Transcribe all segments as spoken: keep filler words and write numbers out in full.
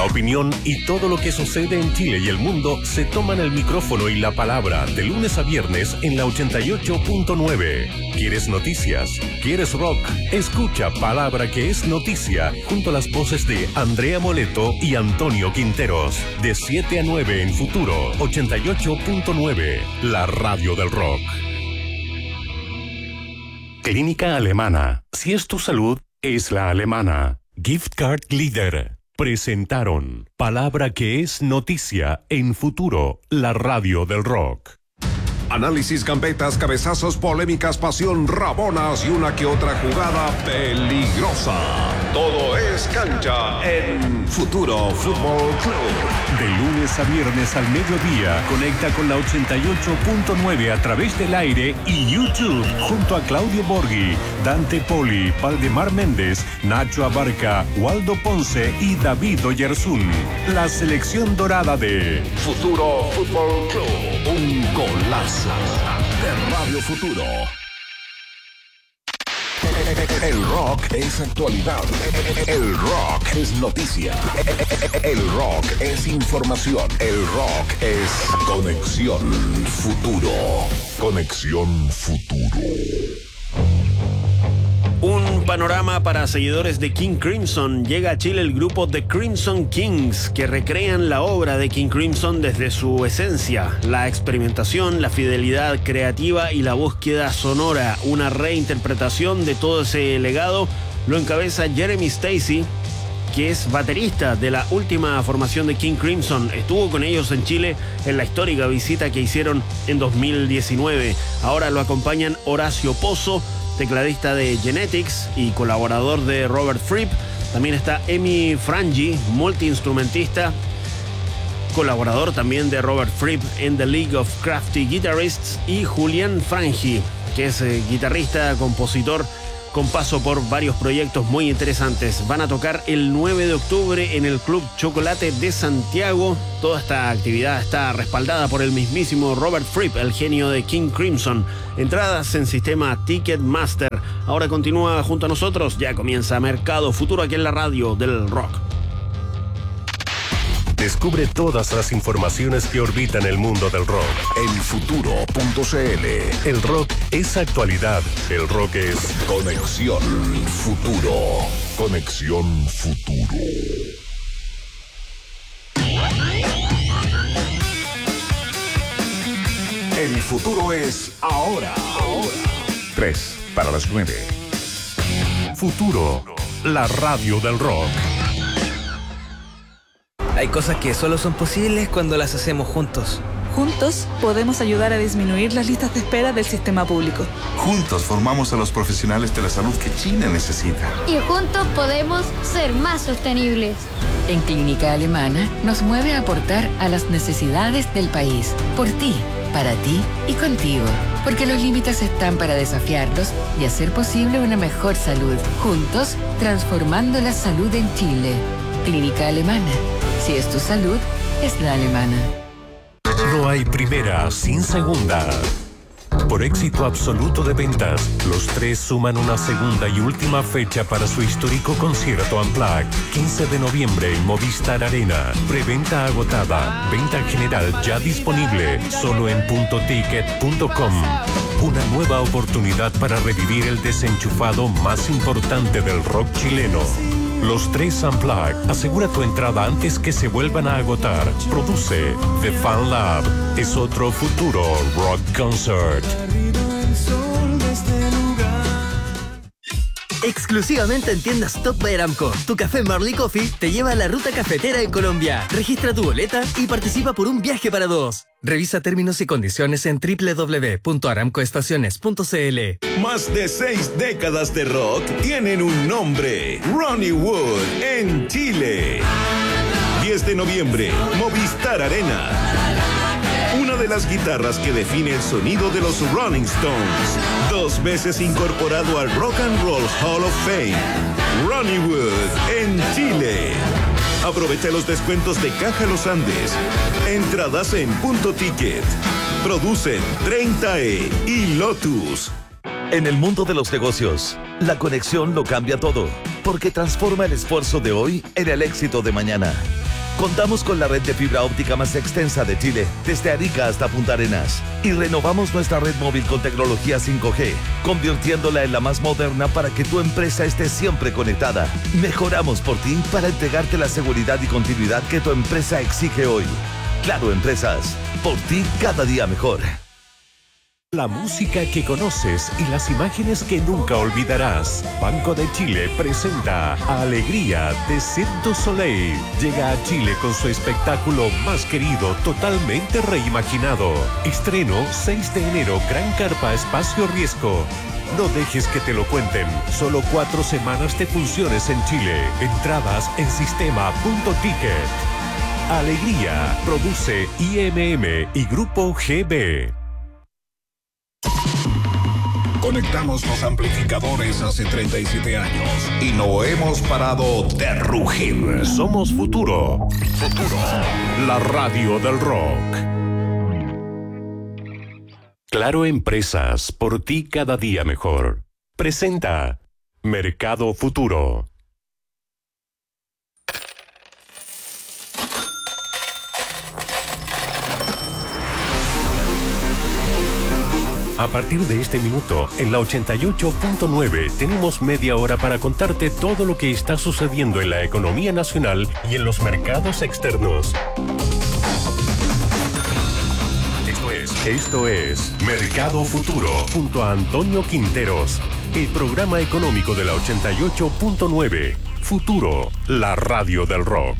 opinión y todo lo que sucede en Chile y el mundo se toman el micrófono y la palabra de lunes a viernes en la ochenta y ocho punto nueve. ¿Quieres noticias? ¿Quieres rock? Escucha Palabra que es Noticia junto a las voces de Andrea Moleto y Antonio Quinteros. De siete a nueve en Futuro ochenta y ocho punto nueve, la radio del rock. Clínica Alemana. Si es tu salud, es la alemana. Gift Card Leader. Presentaron Palabra que es Noticia en Futuro, la radio del rock. Análisis, gambetas, cabezazos, polémicas, pasión, rabonas y una que otra jugada peligrosa. Todo es cancha en Futuro Fútbol Club. De lunes a viernes al mediodía, conecta con la ochenta y ocho punto nueve a través del aire y YouTube, junto a Claudio Borghi, Dante Poli, Valdemar Méndez, Nacho Abarca, Waldo Ponce y David Oyarzún. La selección dorada de Futuro Fútbol Club. Un golazo de Radio Futuro. El rock es actualidad. El rock es noticia. El rock es información. El rock es Conexión Futuro. Conexión Futuro. Un panorama para seguidores de King Crimson. Llega a Chile el grupo The Crimson Kings, que recrean la obra de King Crimson desde su esencia, la experimentación, la fidelidad creativa y la búsqueda sonora. Una reinterpretación de todo ese legado lo encabeza Jeremy Stacy, que es baterista de la última formación de King Crimson. Estuvo con ellos en Chile en la histórica visita que hicieron en dos mil diecinueve. Ahora lo acompañan Horacio Pozo, tecladista de Genetics y colaborador de Robert Fripp. También está Emi Frangi, multiinstrumentista, colaborador también de Robert Fripp en The League of Crafty Guitarists, y Julián Frangi, que es eh, guitarrista, compositor, con paso por varios proyectos muy interesantes. Van a tocar el nueve de octubre en el Club Chocolate de Santiago. Toda esta actividad está respaldada por el mismísimo Robert Fripp, el genio de King Crimson. Entradas en sistema Ticketmaster. Ahora continúa junto a nosotros. Ya comienza Mercado Futuro aquí en la radio del rock. Descubre todas las informaciones que orbitan el mundo del rock en futuro punto c l. El rock es actualidad. El rock es Conexión Futuro. Conexión Futuro. El futuro es ahora. Ahora. Tres para las nueve. Futuro, la radio del rock. Hay cosas que solo son posibles cuando las hacemos juntos. Juntos podemos ayudar a disminuir las listas de espera del sistema público. Juntos formamos a los profesionales de la salud que China necesita. Y juntos podemos ser más sostenibles. En Clínica Alemana nos mueve a aportar a las necesidades del país. Por ti, para ti y contigo. Porque los límites están para desafiarlos y hacer posible una mejor salud. Juntos, transformando la salud en Chile. Clínica Alemana. Si es tu salud, es la alemana. No hay primera sin segunda. Por éxito absoluto de ventas, los tres suman una segunda y última fecha para su histórico concierto Unplugged. quince de noviembre en Movistar Arena. Preventa agotada. Venta general ya disponible. Solo en punto ticket punto com. Una nueva oportunidad para revivir el desenchufado más importante del rock chileno. Los tres Unplugged. Asegura tu entrada antes que se vuelvan a agotar. Produce The Fan Lab. Es otro futuro rock concert. Exclusivamente en tiendas Top by Aramco, tu café Marley Coffee te lleva a la ruta cafetera en Colombia. Registra tu boleta y participa por un viaje para dos. Revisa términos y condiciones en doble u doble u doble u punto aramco estaciones punto c l. Más de seis décadas de rock tienen un nombre: Ronnie Wood en Chile. diez de noviembre, Movistar Arena. Una de las guitarras que define el sonido de los Rolling Stones. Dos veces incorporado al Rock and Roll Hall of Fame. Ronnie Wood en Chile. Aprovecha los descuentos de Caja Los Andes. Entradas en Punto Ticket. Producen treinta E y Lotus. En el mundo de los negocios, la conexión lo cambia todo, porque transforma el esfuerzo de hoy en el éxito de mañana. Contamos con la red de fibra óptica más extensa de Chile, desde Arica hasta Punta Arenas. Y renovamos nuestra red móvil con tecnología cinco G, convirtiéndola en la más moderna para que tu empresa esté siempre conectada. Mejoramos por ti para entregarte la seguridad y continuidad que tu empresa exige hoy. Claro Empresas, por ti cada día mejor. La música que conoces y las imágenes que nunca olvidarás. Banco de Chile presenta Alegría de Cirque du Soleil. Llega a Chile con su espectáculo más querido, totalmente reimaginado. Estreno seis de enero, Gran Carpa Espacio Riesgo. No dejes que te lo cuenten. Solo cuatro semanas de funciones en Chile. Entradas en sistema punto ticket. Alegría produce I M M y Grupo G B. Conectamos los amplificadores hace treinta y siete años y no hemos parado de rugir. Somos Futuro. Futuro, la radio del rock. Claro Empresas, por ti cada día mejor. Presenta Mercado Futuro. A partir de este minuto, en la ochenta y ocho punto nueve, tenemos media hora para contarte todo lo que está sucediendo en la economía nacional y en los mercados externos. Esto es, esto es Mercado Futuro, junto a Antonio Quinteros, el programa económico de la ochenta y ocho punto nueve. Futuro, la radio del rock.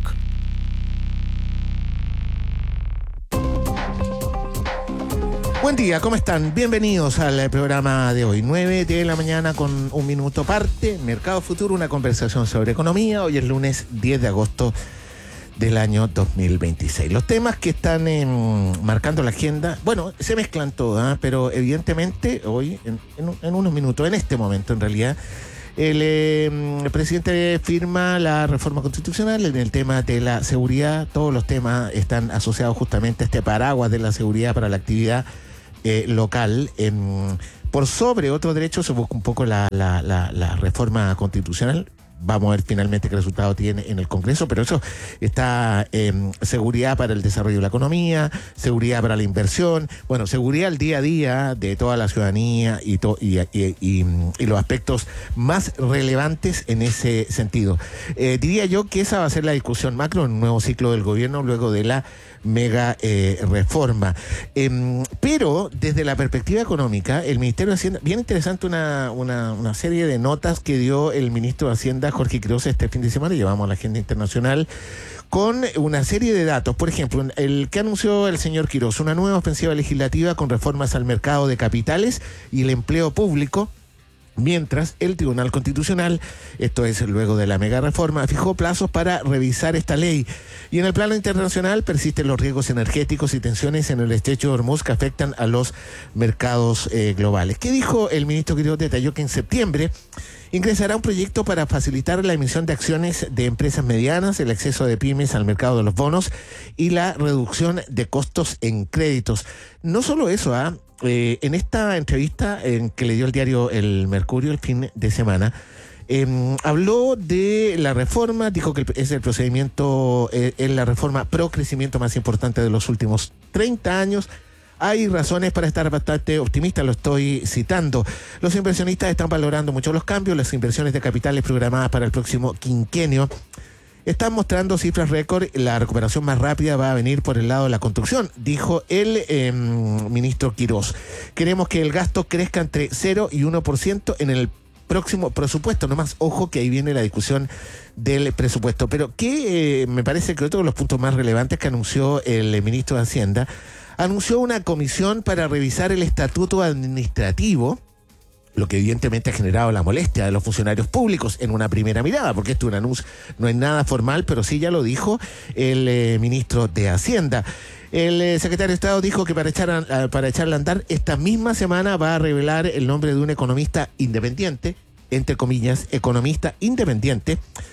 Buen día, ¿cómo están? Bienvenidos al programa de hoy, nueve de la mañana con un minuto parte, Mercado Futuro, una conversación sobre economía. Hoy es lunes diez de agosto del año dos mil veintiséis. Los temas que están eh, marcando la agenda, bueno, se mezclan todas, ¿eh? Pero evidentemente hoy, en, en, en unos minutos, en este momento en realidad, el, eh, el presidente firma la reforma constitucional en el tema de la seguridad. Todos los temas están asociados justamente a este paraguas de la seguridad para la actividad Eh, local. Eh, por sobre otros derechos se busca un poco la, la, la, la reforma constitucional. Vamos a ver finalmente qué resultado tiene en el Congreso, pero eso está eh, seguridad para el desarrollo de la economía, seguridad para la inversión, bueno, seguridad al día a día de toda la ciudadanía y, to, y, y, y, y los aspectos más relevantes en ese sentido. Eh, diría yo que esa va a ser la discusión macro en un nuevo ciclo del gobierno luego de la mega eh, reforma. Eh, pero desde la perspectiva económica, el Ministerio de Hacienda, bien interesante una, una, una serie de notas que dio el ministro de Hacienda, Jorge Quiroz, este fin de semana, llevamos a la agenda internacional, con una serie de datos. Por ejemplo, el que anunció el señor Quiroz, una nueva ofensiva legislativa con reformas al mercado de capitales y el empleo público, mientras el Tribunal Constitucional, esto es luego de la mega reforma, fijó plazos para revisar esta ley. Y en el plano internacional persisten los riesgos energéticos y tensiones en el estrecho de Hormuz que afectan a los mercados eh, globales. ¿Qué dijo el ministro Quiroz? Detalló que en septiembre ingresará un proyecto para facilitar la emisión de acciones de empresas medianas, el acceso de pymes al mercado de los bonos y la reducción de costos en créditos. No solo eso, ¿ah? ¿eh? Eh, en esta entrevista en que le dio el diario El Mercurio el fin de semana, eh, habló de la reforma, dijo que es el procedimiento, eh, es la reforma pro crecimiento más importante de los últimos treinta años. Hay razones para estar bastante optimista, lo estoy citando. Los inversionistas están valorando mucho los cambios, las inversiones de capitales programadas para el próximo quinquenio están mostrando cifras récord. La recuperación más rápida va a venir por el lado de la construcción, dijo el eh, ministro Quiroz. Queremos que el gasto crezca entre cero y uno por ciento en el próximo presupuesto. Nomás, ojo que ahí viene la discusión del presupuesto. Pero que eh, me parece que otro de los puntos más relevantes que anunció el eh, ministro de Hacienda, anunció una comisión para revisar el estatuto administrativo, lo que evidentemente ha generado la molestia de los funcionarios públicos en una primera mirada, porque esto es un anuncio, no es nada formal, pero sí ya lo dijo el eh, ministro de Hacienda. El eh, secretario de Estado dijo que para echar a, para echarle a andar esta misma semana va a revelar el nombre de un economista independiente, entre comillas, economista independiente,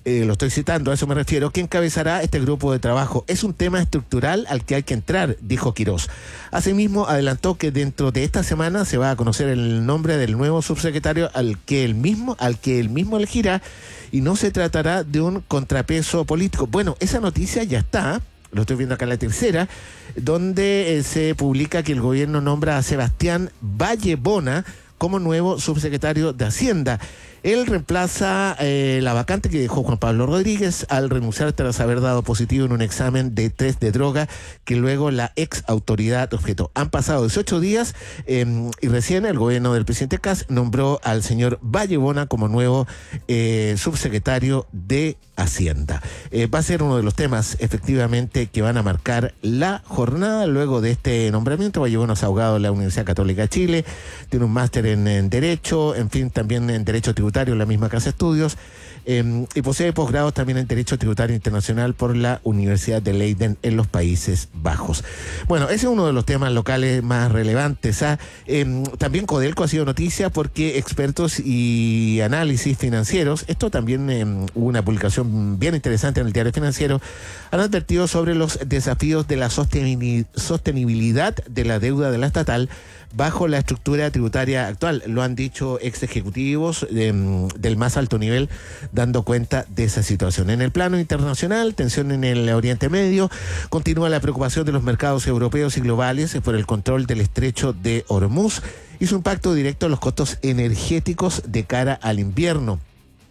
eh, lo estoy citando, a eso me refiero, que encabezará este grupo de trabajo. Es un tema estructural al que hay que entrar, dijo Quirós. Asimismo, adelantó que dentro de esta semana se va a conocer el nombre del nuevo subsecretario al que él mismo, al que él mismo elegirá, y no se tratará de un contrapeso político. Bueno, esa noticia ya está, lo estoy viendo acá en La Tercera, donde eh, se publica que el gobierno nombra a Sebastián Vallebona como nuevo subsecretario de Hacienda. Él reemplaza eh, la vacante que dejó Juan Pablo Rodríguez al renunciar tras haber dado positivo en un examen de test de droga que luego la ex autoridad objetó. Han pasado dieciocho días eh, y recién el gobierno del presidente Kast nombró al señor Vallebona como nuevo eh, subsecretario de Hacienda. Eh, va a ser uno de los temas efectivamente que van a marcar la jornada luego de este nombramiento. Vallebona es abogado de la Universidad Católica de Chile, tiene un máster en, en Derecho, en fin, también en Derecho Tributario en la misma casa de estudios, eh, y posee posgrados también en Derecho Tributario Internacional por la Universidad de Leiden en los Países Bajos. Bueno, ese es uno de los temas locales más relevantes. ¿ah? Eh, también Codelco ha sido noticia porque expertos y análisis financieros, esto también eh, hubo una publicación bien interesante en el Diario Financiero, han advertido sobre los desafíos de la sostenibilidad de la deuda de la estatal bajo la estructura tributaria actual. Lo han dicho ex ejecutivos eh, del más alto nivel, dando cuenta de esa situación. En el plano internacional, tensión en el Oriente Medio, continúa la preocupación de los mercados europeos y globales por el control del estrecho de Hormuz y su impacto directo en los costos energéticos de cara al invierno.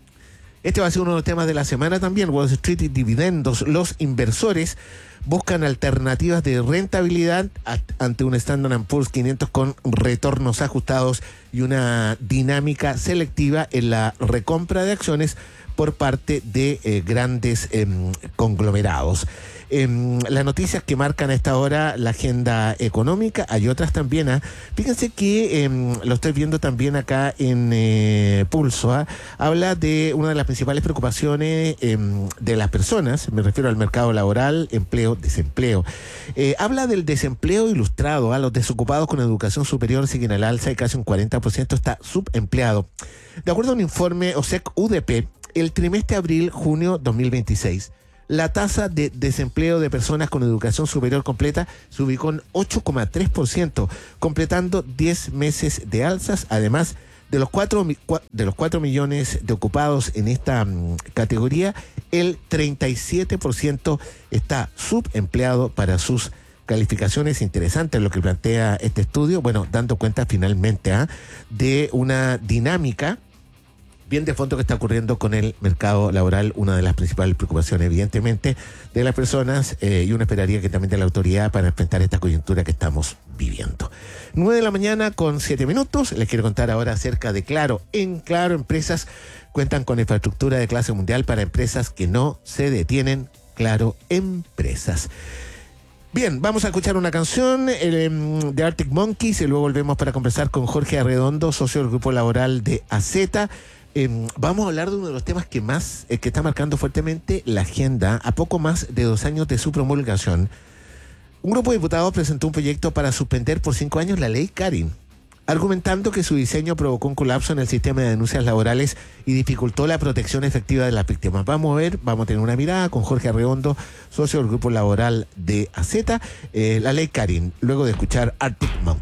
Este va a ser uno de los temas de la semana también. Wall Street y dividendos. Los inversores buscan alternativas de rentabilidad ante un Standard and Poor's quinientos con retornos ajustados y una dinámica selectiva en la recompra de acciones por parte de eh, grandes eh, conglomerados. Eh, las noticias que marcan a esta hora la agenda económica, hay otras también. ¿eh? Fíjense que eh, lo estoy viendo también acá en eh, Pulso. ¿eh? Habla de una de las principales preocupaciones eh, de las personas, me refiero al mercado laboral, empleo, desempleo. Eh, habla del desempleo ilustrado. ¿eh? Los desocupados con educación superior siguen al alza y casi un cuarenta por ciento está subempleado. De acuerdo a un informe O S E C U D P, el trimestre abril-junio dos mil veintiséis, la tasa de desempleo de personas con educación superior completa se ubicó en ocho coma tres por ciento, completando diez meses de alzas. Además, de los cuatro, de los cuatro millones de ocupados en esta um, categoría, el treinta y siete por ciento está subempleado para sus calificaciones. Interesante lo que plantea este estudio, bueno, dando cuenta finalmente ¿eh? de una dinámica bien de fondo que está ocurriendo con el mercado laboral, una de las principales preocupaciones, evidentemente, de las personas eh, y uno esperaría que también de la autoridad para enfrentar esta coyuntura que estamos viviendo. nueve de la mañana con siete minutos. Les quiero contar ahora acerca de Claro. En Claro, empresas cuentan con infraestructura de clase mundial para empresas que no se detienen. Claro, empresas. Bien, vamos a escuchar una canción eh, de Arctic Monkeys y luego volvemos para conversar con Jorge Arredondo, socio del grupo laboral de A Z. Eh, vamos a hablar de uno de los temas que más eh, que está marcando fuertemente la agenda a poco más de dos años de su promulgación. Un grupo de diputados presentó un proyecto para suspender por cinco años la ley Karin, argumentando que su diseño provocó un colapso en el sistema de denuncias laborales y dificultó la protección efectiva de las víctimas. Vamos a ver, vamos a tener una mirada con Jorge Arredondo, socio del grupo laboral de A Z, eh, la ley Karin, luego de escuchar Arctic Monkeys.